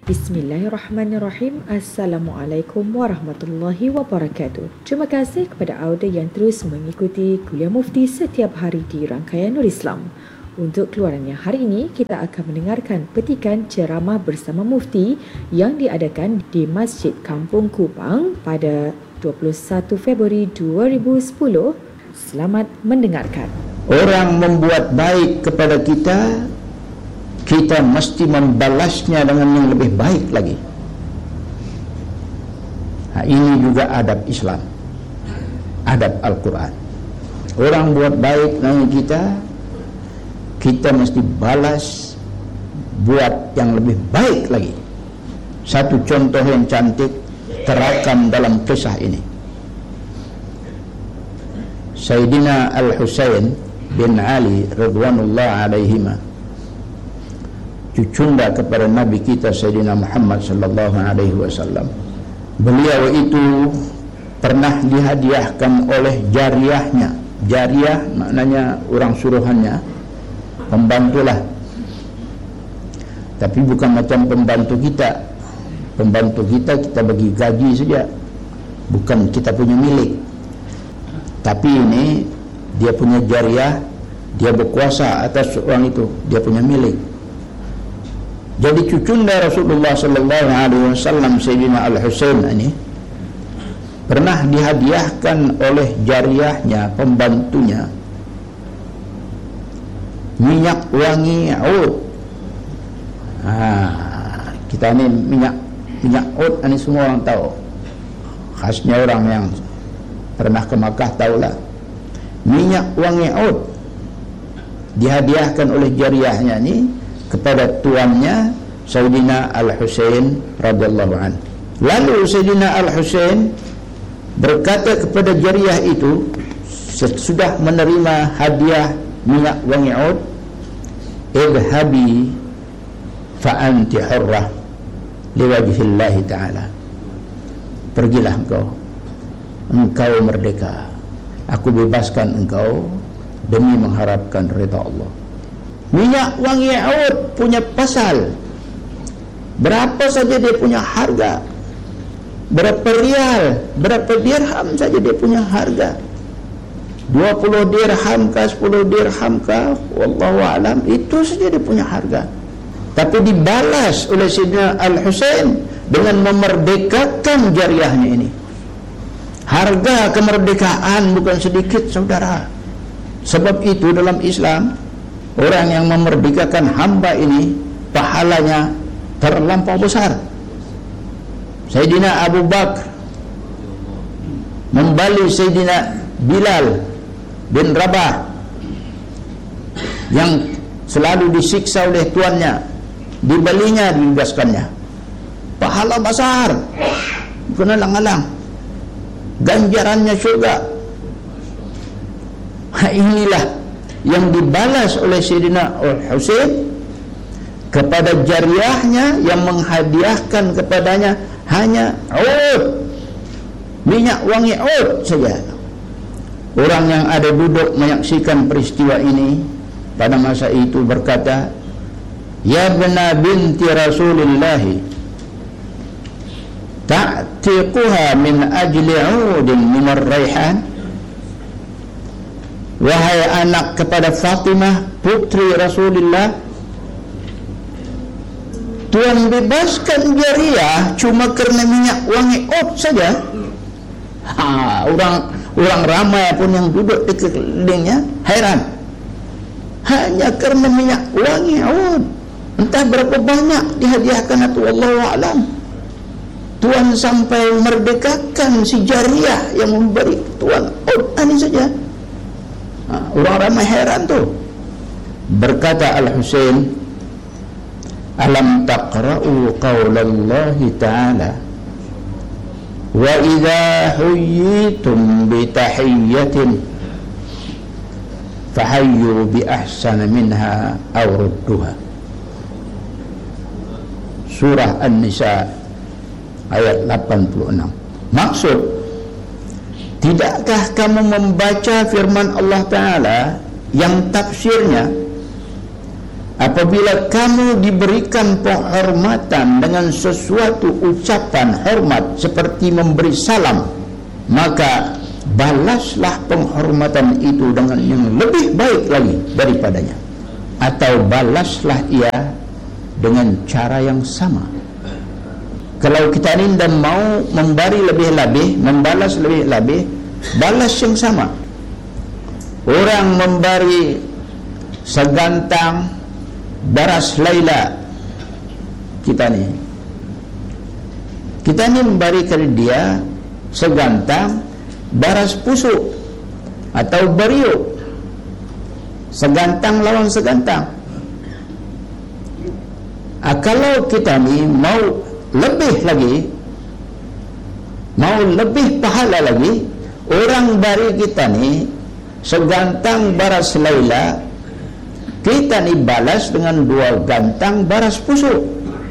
Bismillahirrahmanirrahim. Assalamualaikum warahmatullahi wabarakatuh. Terima kasih kepada audio yang terus mengikuti Kuliah Mufti setiap hari di rangkaian Nur Islam. Untuk keluarannya hari ini, kita akan mendengarkan petikan ceramah bersama Mufti yang diadakan di Masjid Kampung Kupang pada 21 Februari 2010. Selamat mendengarkan. Orang membuat baik kepada kita, kita mesti membalasnya dengan yang lebih baik lagi. Ini juga adab Islam, adab Al-Quran. Orang buat baik dengan kita, kita mesti balas buat yang lebih baik lagi. Satu contoh yang cantik terakam dalam kisah ini. Sayyidina Al-Husain bin Ali radhiyallahu alaihima, cucunda kepada Nabi kita Sayyidina Muhammad sallallahu alaihi wasallam. Beliau itu pernah dihadiahkan oleh jariyahnya. Jariyah maknanya orang suruhannya, pembantulah. Tapi bukan macam pembantu kita. Pembantu kita bagi gaji saja, bukan kita punya milik. Tapi ini dia punya jariyah, dia berkuasa atas orang itu, dia punya milik. Jadi cucunda Rasulullah sallallahu alaihi wasallam Sayyidina Al-Husain ini pernah dihadiahkan oleh jariyahnya, pembantunya, minyak wangi oud. Kita ni minyak oud ini semua orang tahu. Khasnya orang yang pernah ke Makkah tahulah. Minyak wangi oud dihadiahkan oleh jariyahnya ini kepada tuannya Sayyidina Al-Husain radhiyallahu anhu. Lalu Sayyidina Al-Husain berkata kepada jariyah itu sesudah menerima hadiah minyak wangi oud, idhabi fa anti hurrah liwajhillahi ta'ala. Pergilah engkau merdeka, aku bebaskan engkau demi mengharapkan redha Allah. Minyak wangi oud punya pasal, berapa saja dia punya harga, berapa rial, berapa dirham saja dia punya harga, 20 dirham kah, 10 dirham kah, wallahu alam, itu saja dia punya harga. Tapi dibalas oleh Sayyidina Al-Husain dengan memerdekakan jariyahnya ini. Harga kemerdekaan bukan sedikit, saudara. Sebab itu dalam Islam, orang yang memerdekakan hamba ini pahalanya terlampau besar. Sayyidina Abu Bakar membeli Sayyidina Bilal bin Rabah yang selalu disiksa oleh tuannya, dibelinya, dibebaskannya. Pahala besar, bukan alang-alang, ganjarannya syurga. Inilah yang dibalas oleh Sayyidina Al-Husain kepada jariyahnya yang menghadiahkan kepadanya hanya oud, minyak wangi oud saja. Orang yang ada duduk menyaksikan peristiwa ini pada masa itu berkata, ya bna binti Rasulillahi ta'tiquha min ajli udin min ar-raihan. Wahai anak kepada Fatimah putri Rasulullah, Tuhan bebaskan jariyah cuma kerana minyak wangi oud saja. Orang ramai pun yang duduk di sekelilingnya heran, hanya kerana minyak wangi oud. Entah berapa banyak dihadiahkan atau wallahu a'lam. Tuhan sampai merdekakan si jariyah yang memberi Tuhan oud ini saja. Orang ramai heran tu. Berkata Al-Husain, alam taqra'u qaulallahi ta'ala wa idha huyyitum bitahiyyatin fahayyu bi ahsana minha aw rudduha. Surah An-Nisa ayat 86. Maksud, tidakkah kamu membaca firman Allah Ta'ala yang tafsirnya apabila kamu diberikan penghormatan dengan sesuatu ucapan hormat seperti memberi salam, maka balaslah penghormatan itu dengan yang lebih baik lagi daripadanya, atau balaslah ia dengan cara yang sama. Kalau kita ni dah mau memberi lebih-lebih, membalas lebih-lebih, balas yang sama. Orang memberi segantang baras Laila, kita ni memberikan dia segantang baras pusuk atau beriuk, segantang lawan segantang. Kalau kita ni mau lebih lagi, mau lebih pahala lagi, orang bari kita ni segantang baras Laila, kita ni balas dengan 2 gantang baras pusuk.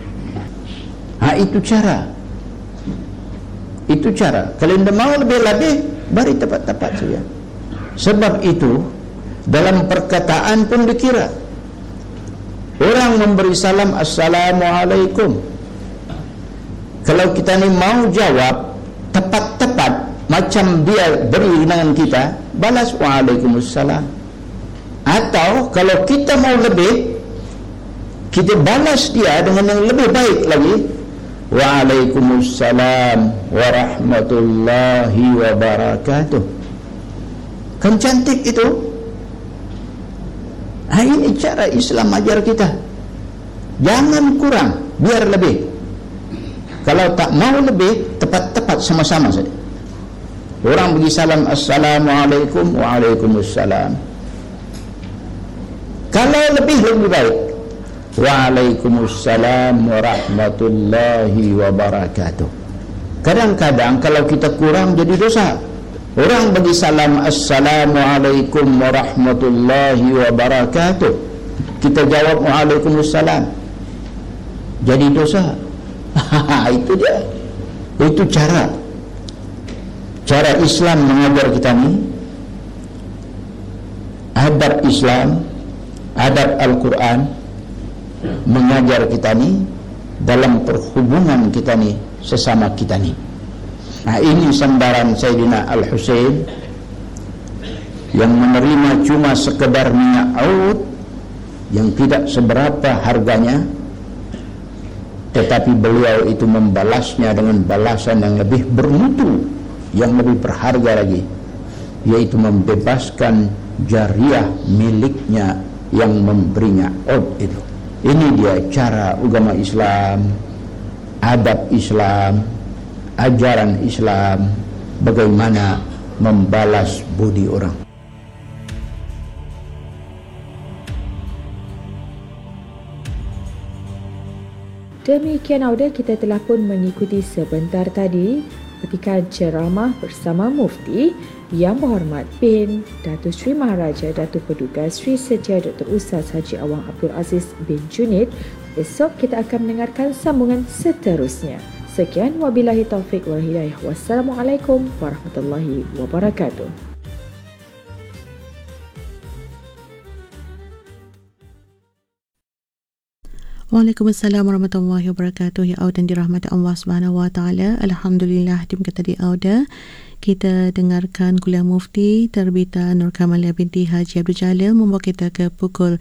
Itu cara. Itu cara. Kalau anda mau lebih-lebih, bari tepat-tepat saja. Sebab itu dalam perkataan pun dikira. Orang memberi salam, Assalamualaikum. Kalau kita ni mau jawab tepat-tepat macam dia beri dengan kita, balas Waalaikumsalam. Atau kalau kita mau lebih, kita balas dia dengan yang lebih baik lagi, Waalaikumsalam warahmatullahi wabarakatuh. Kan cantik itu. Ini cara Islam ajar kita. Jangan kurang, biar lebih. Kalau tak mau lebih, tepat-tepat sama-sama saja. Orang bagi salam, Assalamualaikum, Waalaikumsalam. Kalau lebih baik, Waalaikumsalam warahmatullahi wabarakatuh. Kadang-kadang kalau kita kurang jadi dosa. Orang bagi salam, Assalamualaikum warahmatullahi wabarakatuh, kita jawab Waalaikumsalam, jadi dosa. Itu dia. Itu cara Islam mengajar kita ni, adab Islam, adab Al-Quran mengajar kita ni dalam perhubungan kita ni sesama kita ni. Ini sambaran Sayyidina Al-Husain yang menerima cuma sekedar minyak aut yang tidak seberapa harganya, tetapi beliau itu membalasnya dengan balasan yang lebih bermutu, yang lebih berharga lagi, yaitu membebaskan jariah miliknya yang memberinya aut itu. Ini dia cara agama Islam, adab Islam, ajaran Islam, bagaimana membalas budi orang. Demikian audio kita telah pun mengikuti sebentar tadi petikan ceramah bersama Mufti Yang Berhormat bin Datuk Seri Maharaja Datuk Paduka Seri Setia Dr. Ustaz Haji Awang Abdul Aziz bin Junid. Esok kita akan mendengarkan sambungan seterusnya. Sekian, wabillahi taufiq wal hidayah. Wassalamualaikum warahmatullahi wabarakatuh. Waalaikumsalam warahmatullahi wabarakatuh. Ya audan dirahmati Allah Subhanahu wa taala. Alhamdulillah, dim kata di auda kita dengarkan kuliah mufti terbitan Nur Kamalia binti Haji Abdul Jalil membawa kita ke pukul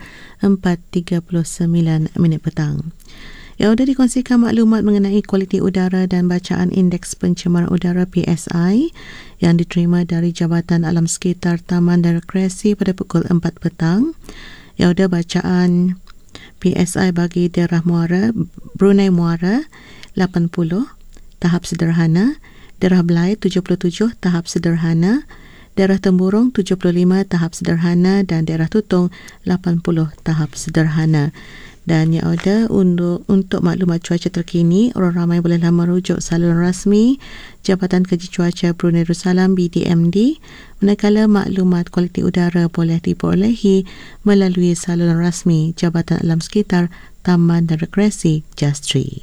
4.39 petang. Yang sudah dikongsikan maklumat mengenai kualiti udara dan bacaan indeks pencemaran udara PSI yang diterima dari Jabatan Alam Sekitar Taman dan Rekreasi pada pukul 4 petang. Yang sudah bacaan PSI bagi daerah Muara, Brunei Muara 80 tahap sederhana, daerah Belai 77 tahap sederhana, daerah Temburong 75 tahap sederhana dan daerah Tutong 80 tahap sederhana. Dan yang ada untuk maklumat cuaca terkini, orang ramai bolehlah merujuk saluran rasmi Jabatan Kaji Cuaca Brunei Darussalam BDMD, manakala maklumat kualiti udara boleh diperolehi melalui saluran rasmi Jabatan Alam Sekitar Taman dan Rekreasi JASTRI.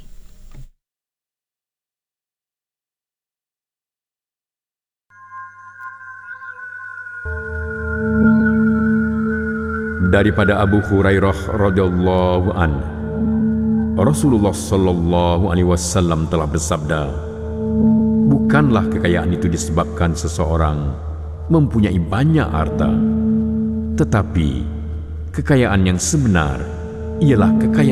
Daripada Abu Hurairah radhiyallahu anhu, Rasulullah sallallahu alaihi wasallam telah bersabda, bukanlah kekayaan itu disebabkan seseorang mempunyai banyak harta, tetapi kekayaan yang sebenar ialah kekayaan